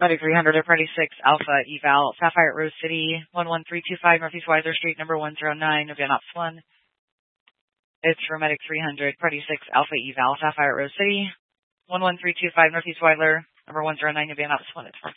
Medic 300 at Party 6, Alpha Eval, Sapphire at Rose City, 11325 Northeast Weiser Street, number 109, Van Ops 1. It's for Medic 300, Party 6, Alpha Eval, Sapphire at Rose City, 11325 Northeast Weiler, number 109, Van Ops 1. It's